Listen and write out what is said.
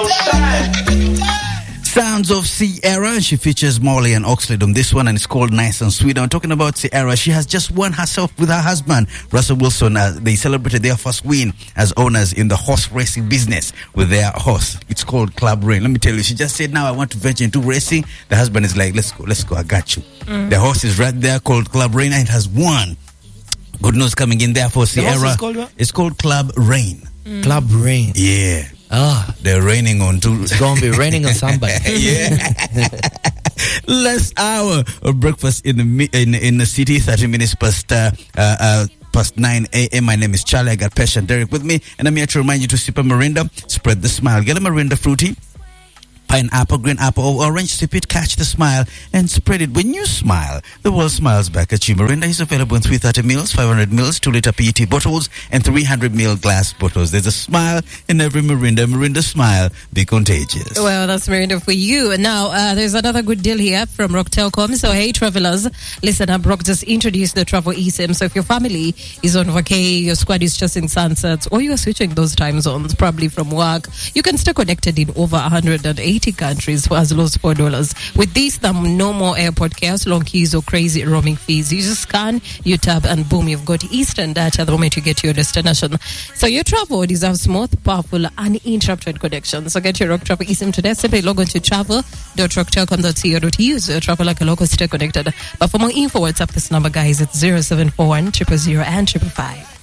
Sounds of Sierra. She features Molly and Oxlade on this one, and it's called Nice and Sweet. I'm talking about Sierra. She has just won herself with her husband, Russell Wilson. They celebrated their first win as owners in the horse racing business with their horse. It's called Club Rain. Let me tell you, she just said, now I want to venture into racing. The husband is like, let's go, I got you. The horse is right there called Club Rain, and it has won. Good news coming in there for Sierra. The horse is called what? It's called Club Rain. Club Rain. Yeah. Ah, they're raining on two. It's gonna be raining on somebody. Yeah. Last hour of breakfast in the city. 30 minutes past 9 a.m. My name is Charlie. I got Pesh and Derek with me, and I'm here to remind you to sip a Mirinda. Spread the smile. Get a Mirinda fruity, pineapple, green apple, or orange. Sip it, catch the smile, and spread it. When you smile, the world smiles back at you. Mirinda is available in 330 mils, 500 mils, 2-liter PET bottles, and 300 ml glass bottles. There's a smile in every Mirinda. Mirinda smile, be contagious. Well, that's Mirinda for you. Now, there's another good deal here from Rock Telecom. So, hey, travelers, listen up. Rock just introduced the travel eSIM. So, if your family is on vacay, your squad is just in sunsets, or you are switching those time zones, probably from work, you can stay connected in over 180 countries for as low as $4. With this, no more airport chaos, long queues, or crazy roaming fees. You just scan, you tap, and boom, you've got instant data the moment you get to your destination. So your travel deserves smooth, powerful, uninterrupted connection. So get your Rock Travel eSIM today. Simply log on to travel.rocktelecom.co.uk. Travel like a local, stay connected. But for more info, WhatsApp this number, guys. It's 0741 000 and 555.